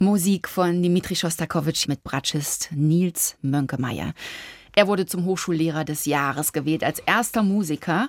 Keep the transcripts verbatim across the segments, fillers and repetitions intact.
Musik von Dmitri Schostakowitsch mit Bratschist Nils Mönkemeyer. Er wurde zum Hochschullehrer des Jahres gewählt als erster Musiker.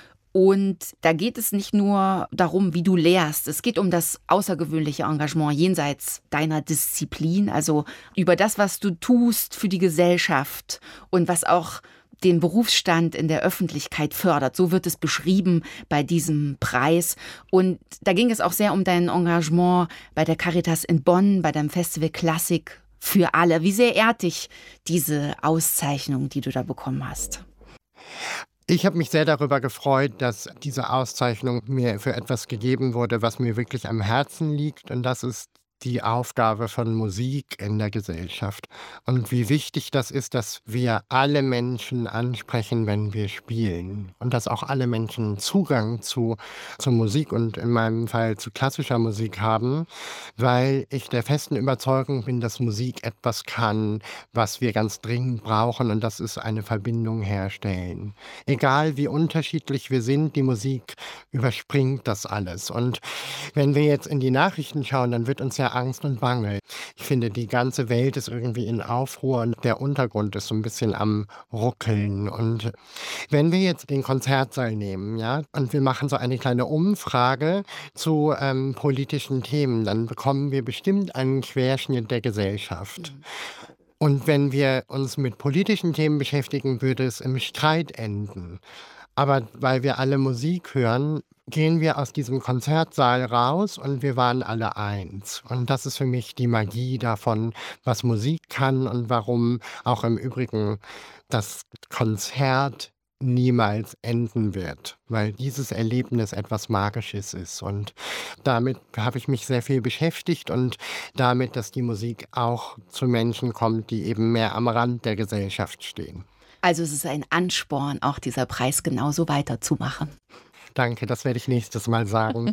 Und da geht es nicht nur darum, wie du lehrst. Es geht um das außergewöhnliche Engagement jenseits deiner Disziplin, also über das, was du tust für die Gesellschaft und was auch den Berufsstand in der Öffentlichkeit fördert. So wird es beschrieben bei diesem Preis. Und da ging es auch sehr um dein Engagement bei der Caritas in Bonn, bei deinem Festival Klassik für alle. Wie sehr ehrt dich diese Auszeichnung, die du da bekommen hast? Ich habe mich sehr darüber gefreut, dass diese Auszeichnung mir für etwas gegeben wurde, was mir wirklich am Herzen liegt. Und das ist die Aufgabe von Musik in der Gesellschaft. Und wie wichtig das ist, dass wir alle Menschen ansprechen, wenn wir spielen. Und dass auch alle Menschen Zugang zu, zu Musik und in meinem Fall zu klassischer Musik haben, weil ich der festen Überzeugung bin, dass Musik etwas kann, was wir ganz dringend brauchen, und das ist eine Verbindung herstellen. Egal wie unterschiedlich wir sind, die Musik überspringt das alles. Und wenn wir jetzt in die Nachrichten schauen, dann wird uns ja Angst und Bange. Ich finde, die ganze Welt ist irgendwie in Aufruhr und der Untergrund ist so ein bisschen am Ruckeln. Und wenn wir jetzt den Konzertsaal nehmen, ja, und wir machen so eine kleine Umfrage zu ähm, politischen Themen, dann bekommen wir bestimmt einen Querschnitt der Gesellschaft. Und wenn wir uns mit politischen Themen beschäftigen, würde es im Streit enden. Aber weil wir alle Musik hören, gehen wir aus diesem Konzertsaal raus und wir waren alle eins. Und das ist für mich die Magie davon, was Musik kann und warum auch im Übrigen das Konzert niemals enden wird, weil dieses Erlebnis etwas Magisches ist. Und damit habe ich mich sehr viel beschäftigt und damit, dass die Musik auch zu Menschen kommt, die eben mehr am Rand der Gesellschaft stehen. Also es ist ein Ansporn, auch dieser Preis genauso weiterzumachen. Danke, das werde ich nächstes Mal sagen.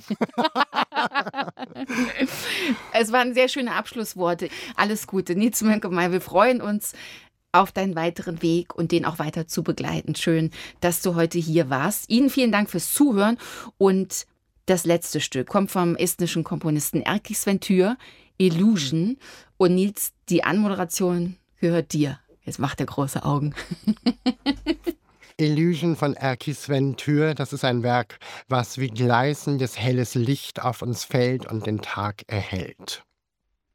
Es waren sehr schöne Abschlussworte. Alles Gute, Nils Mönkemeyer. Wir freuen uns auf deinen weiteren Weg und den auch weiter zu begleiten. Schön, dass du heute hier warst. Ihnen vielen Dank fürs Zuhören. Und das letzte Stück kommt vom estnischen Komponisten Erkki Sven Tür, Illusion. Und Nils, die Anmoderation gehört dir. Jetzt macht er große Augen. Illusion von Erkki Sven Tür, das ist ein Werk, was wie gleißendes helles Licht auf uns fällt und den Tag erhellt.